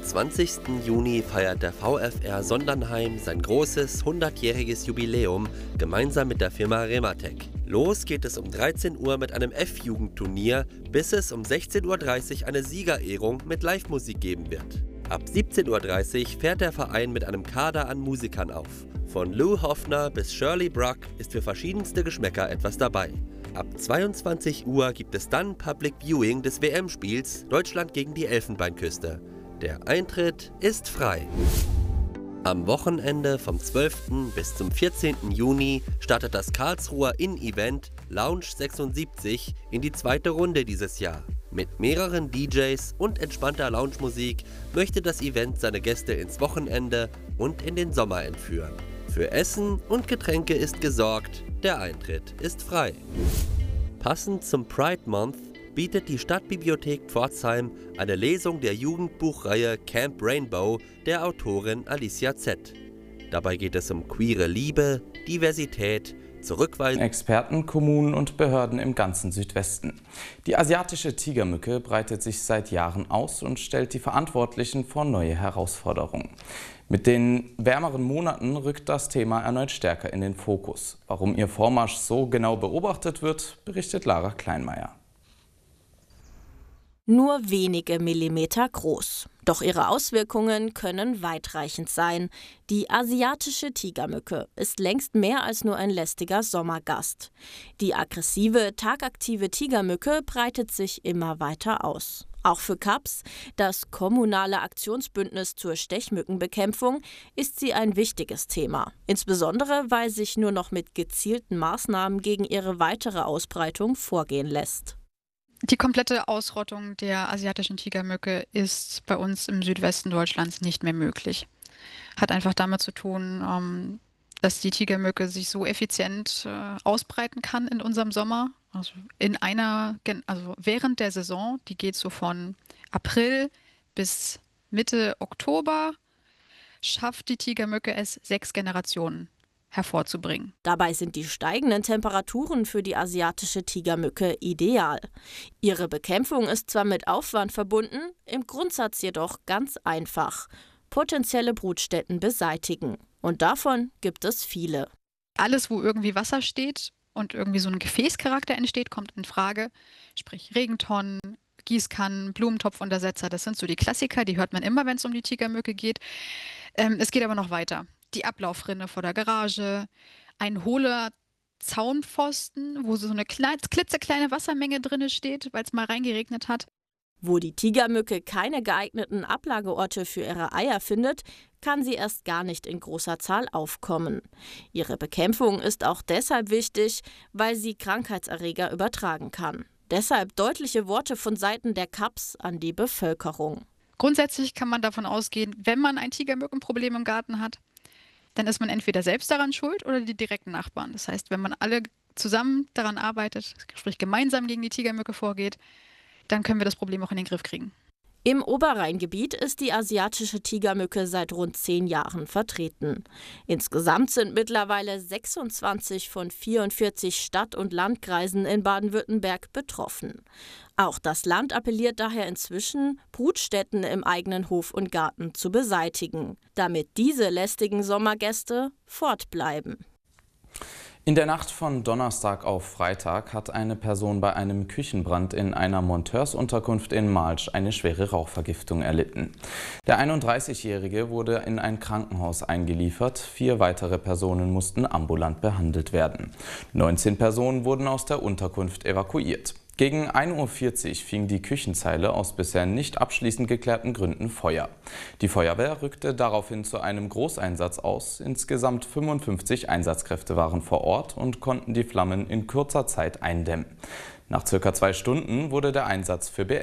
20. Juni feiert der VfR Sondernheim sein großes 100-jähriges Jubiläum gemeinsam mit der Firma Rematec. Los geht es um 13 Uhr mit einem F-Jugendturnier, bis es um 16:30 Uhr eine Siegerehrung mit Live-Musik geben wird. Ab 17:30 Uhr fährt der Verein mit einem Kader an Musikern auf. Von Lou Hoffner bis Shirley Bruck ist für verschiedenste Geschmäcker etwas dabei. Ab 22 Uhr gibt es dann Public Viewing des WM-Spiels Deutschland gegen die Elfenbeinküste. Der Eintritt ist frei. Am Wochenende vom 12. bis zum 14. Juni startet das Karlsruher In-Event Lounge 76 in die zweite Runde dieses Jahr. Mit mehreren DJs und entspannter Lounge-Musik möchte das Event seine Gäste ins Wochenende und in den Sommer entführen. Für Essen und Getränke ist gesorgt, der Eintritt ist frei. Passend zum Pride Month bietet die Stadtbibliothek Pforzheim eine Lesung der Jugendbuchreihe Camp Rainbow der Autorin Alicia Z. Dabei geht es um queere Liebe, Diversität, Zurückweisung. Experten, Kommunen und Behörden im ganzen Südwesten. Die asiatische Tigermücke breitet sich seit Jahren aus und stellt die Verantwortlichen vor neue Herausforderungen. Mit den wärmeren Monaten rückt das Thema erneut stärker in den Fokus. Warum ihr Vormarsch so genau beobachtet wird, berichtet Lara Kleinmeier. Nur wenige Millimeter groß. Doch ihre Auswirkungen können weitreichend sein. Die asiatische Tigermücke ist längst mehr als nur ein lästiger Sommergast. Die aggressive, tagaktive Tigermücke breitet sich immer weiter aus. Auch für CAPS, das kommunale Aktionsbündnis zur Stechmückenbekämpfung, ist sie ein wichtiges Thema. Insbesondere, weil sich nur noch mit gezielten Maßnahmen gegen ihre weitere Ausbreitung vorgehen lässt. Die komplette Ausrottung der asiatischen Tigermücke ist bei uns im Südwesten Deutschlands nicht mehr möglich. Hat einfach damit zu tun, dass die Tigermücke sich so effizient ausbreiten kann in unserem Sommer. Also während der Saison, die geht so von April bis Mitte Oktober, schafft die Tigermücke es, 6 Generationen hervorzubringen. Dabei sind die steigenden Temperaturen für die asiatische Tigermücke ideal. Ihre Bekämpfung ist zwar mit Aufwand verbunden, im Grundsatz jedoch ganz einfach. Potenzielle Brutstätten beseitigen. Und davon gibt es viele. Alles, wo irgendwie Wasser steht und irgendwie so ein Gefäßcharakter entsteht, kommt in Frage. Sprich Regentonnen, Gießkannen, Blumentopfuntersetzer, das sind so die Klassiker, die hört man immer, wenn es um die Tigermücke geht. Es geht aber noch weiter. Die Ablaufrinne vor der Garage, ein hohler Zaunpfosten, wo so eine klitzekleine Wassermenge drin steht, weil es mal reingeregnet hat. Wo die Tigermücke keine geeigneten Ablageorte für ihre Eier findet, kann sie erst gar nicht in großer Zahl aufkommen. Ihre Bekämpfung ist auch deshalb wichtig, weil sie Krankheitserreger übertragen kann. Deshalb deutliche Worte von Seiten der CAPS an die Bevölkerung. Grundsätzlich kann man davon ausgehen, wenn man ein Tigermückenproblem im Garten hat, dann ist man entweder selbst daran schuld oder die direkten Nachbarn. Das heißt, wenn man alle zusammen daran arbeitet, sprich gemeinsam gegen die Tigermücke vorgeht, dann können wir das Problem auch in den Griff kriegen. Im Oberrheingebiet ist die asiatische Tigermücke seit rund 10 Jahren vertreten. Insgesamt sind mittlerweile 26 von 44 Stadt- und Landkreisen in Baden-Württemberg betroffen. Auch das Land appelliert daher inzwischen, Brutstätten im eigenen Hof und Garten zu beseitigen, damit diese lästigen Sommergäste fortbleiben. In der Nacht von Donnerstag auf Freitag hat eine Person bei einem Küchenbrand in einer Monteursunterkunft in Marlsch eine schwere Rauchvergiftung erlitten. Der 31-Jährige wurde in ein Krankenhaus eingeliefert. 4 weitere Personen mussten ambulant behandelt werden. 19 Personen wurden aus der Unterkunft evakuiert. Gegen 1:40 Uhr fing die Küchenzeile aus bisher nicht abschließend geklärten Gründen Feuer. Die Feuerwehr rückte daraufhin zu einem Großeinsatz aus. Insgesamt 55 Einsatzkräfte waren vor Ort und konnten die Flammen in kurzer Zeit eindämmen. Nach ca. 2 Stunden wurde der Einsatz für beendet.